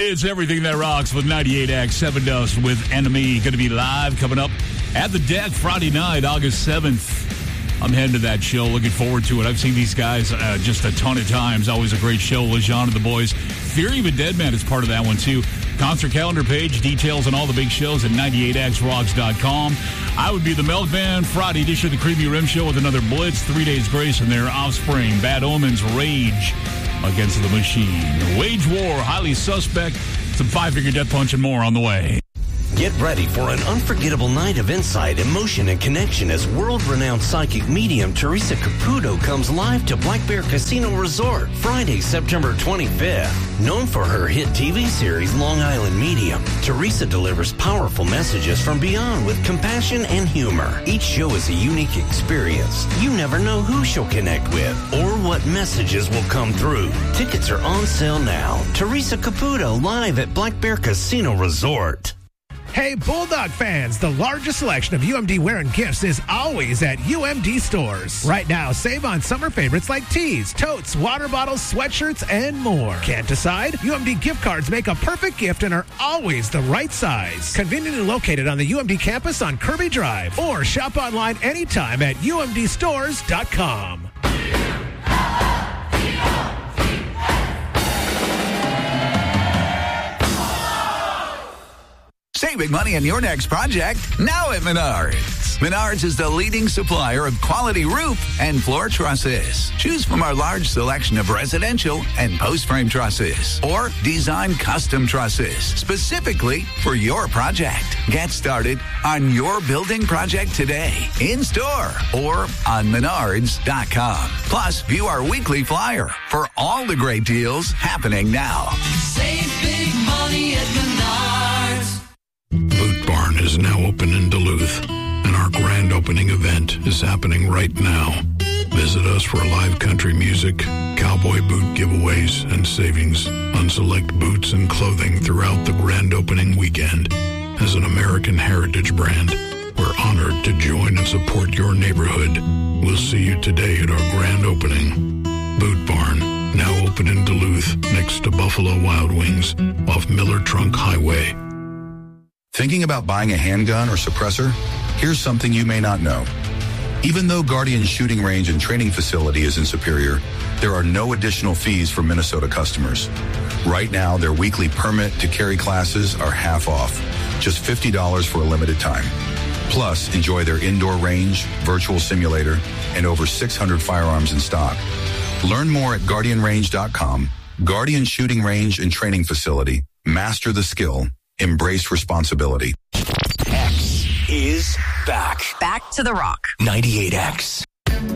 It's Everything That Rocks with 98X, 7 Dust with Enemy. Going to be live coming up at the Deck Friday night, August 7th. I'm heading to that show. Looking forward to it. I've seen these guys just a ton of times. Always a great show. LeJean and the boys. Theory of a Deadman is part of that one, too. Concert calendar page, details on all the big shows at 98xrocks.com. I would be the Milkman. Friday edition of the Creamy Rim Show with another Blitz. 3 Days Grace and their Offspring. Bad Omens, Rage Against the Machine. Wage War, Highly Suspect. Some Five-Finger Death Punch and more on the way. Get ready for an unforgettable night of insight, emotion, and connection as world-renowned psychic medium Teresa Caputo comes live to Black Bear Casino Resort Friday, September 25th. Known for her hit TV series Long Island Medium, Teresa delivers powerful messages from beyond with compassion and humor. Each show is a unique experience. You never know who she'll connect with or what messages will come through. Tickets are on sale now. Teresa Caputo live at Black Bear Casino Resort. Hey, Bulldog fans, the largest selection of UMD wear and gifts is always at UMD stores. Right now, save on summer favorites like tees, totes, water bottles, sweatshirts, and more. Can't decide? UMD gift cards make a perfect gift and are always the right size. Conveniently located on the UMD campus on Kirby Drive. Or shop online anytime at umdstores.com. Save big money on your next project now at Menards. Menards is the leading supplier of quality roof and floor trusses. Choose from our large selection of residential and post-frame trusses or design custom trusses specifically for your project. Get started on your building project today in store or on menards.com. Plus, view our weekly flyer for all the great deals happening now. Save big money at Menards. Boot Barn is now open in Duluth, and our grand opening event is happening right now. Visit us for live country music, cowboy boot giveaways, and savings on select boots and clothing throughout the grand opening weekend. As an American heritage brand, we're honored to join and support your neighborhood. We'll see you today at our grand opening. Boot Barn, now open in Duluth, next to Buffalo Wild Wings, off Miller Trunk Highway. Thinking about buying a handgun or suppressor? Here's something you may not know. Even though Guardian Shooting Range and Training Facility is in Superior, there are no additional fees for Minnesota customers. Right now, their weekly permit to carry classes are half off, just $50 for a limited time. Plus, enjoy their indoor range, virtual simulator, and over 600 firearms in stock. Learn more at GuardianRange.com. Guardian Shooting Range and Training Facility. Master the skill. Embrace responsibility. X is back. Back to the rock. 98X.